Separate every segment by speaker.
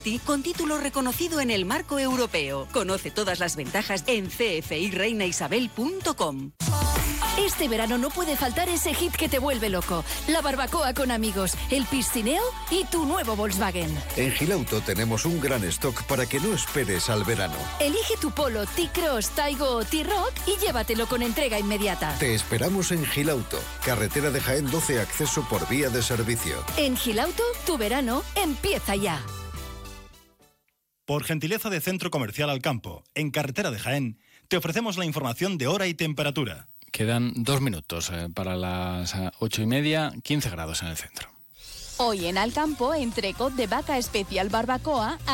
Speaker 1: con título reconocido en el marco europeo. Conoce todas las ventajas en cfireinaisabel.com.
Speaker 2: Este verano no puede faltar ese hit que te vuelve loco. La barbacoa con amigos, el piscineo y tu nuevo Volkswagen.
Speaker 3: En Gilauto tenemos un gran stock para que no esperes al verano.
Speaker 2: Elige tu Polo, T-Cross, Taigo o T-Roc y llévatelo con entrega inmediata.
Speaker 3: Te esperamos en Gilauto, carretera de Jaén 12, acceso por vía de servicio.
Speaker 2: En Gilauto, tu verano empieza ya.
Speaker 4: Por gentileza de Centro Comercial Alcampo, en carretera de Jaén, te ofrecemos la información de hora y temperatura.
Speaker 5: Quedan 2 minutos para las 8:30, 15 grados en el centro.
Speaker 6: Hoy en Alcampo, entrecot de vaca especial barbacoa a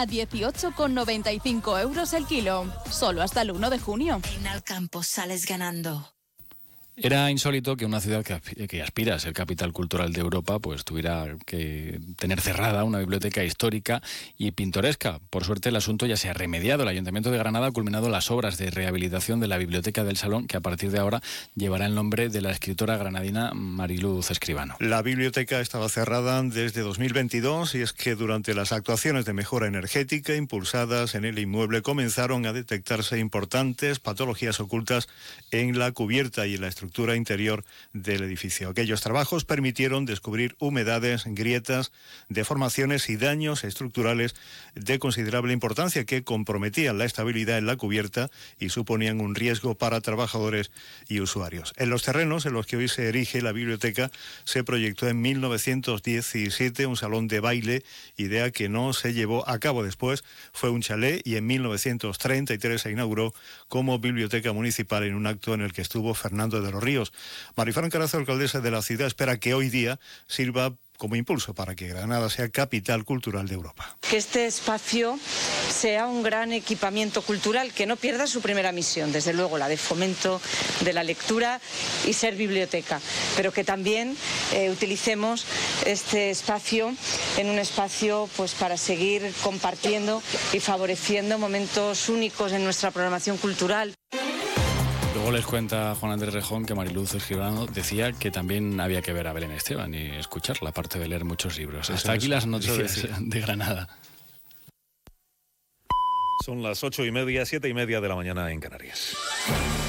Speaker 6: 18,95 euros el kilo. Solo hasta el 1 de junio.
Speaker 7: En Alcampo sales ganando.
Speaker 5: Era insólito que una ciudad que aspira a ser capital cultural de Europa pues tuviera que tener cerrada una biblioteca histórica y pintoresca. Por suerte el asunto ya se ha remediado. El Ayuntamiento de Granada ha culminado las obras de rehabilitación de la Biblioteca del Salón, que a partir de ahora llevará el nombre de la escritora granadina Mariluz Escribano.
Speaker 8: La biblioteca estaba cerrada desde 2022 y es que durante las actuaciones de mejora energética impulsadas en el inmueble comenzaron a detectarse importantes patologías ocultas en la cubierta y en la estructura interior del edificio. Aquellos trabajos permitieron descubrir humedades, grietas, deformaciones y daños estructurales de considerable importancia que comprometían la estabilidad en la cubierta y suponían un riesgo para trabajadores y usuarios. En los terrenos en los que hoy se erige la biblioteca se proyectó en 1917 un salón de baile, idea que no se llevó a cabo después. Fue un chalet y en 1933 se inauguró como biblioteca municipal en un acto en el que estuvo Fernando de los Ríos. Marifran Carazo, alcaldesa de la ciudad, espera que hoy día sirva como impulso para que Granada sea capital cultural de Europa.
Speaker 9: Que este espacio sea un gran equipamiento cultural, que no pierda su primera misión, desde luego la de fomento de la lectura y ser biblioteca, pero que también utilicemos este espacio en un espacio pues para seguir compartiendo y favoreciendo momentos únicos en nuestra programación cultural.
Speaker 5: Luego les cuenta Juan Andrés Rejón que Mariluz Escribano decía que también había que ver a Belén Esteban y escucharla, aparte de leer muchos libros. Hasta aquí las noticias de Granada.
Speaker 10: Son las 8:30, 7:30 de la mañana en Canarias.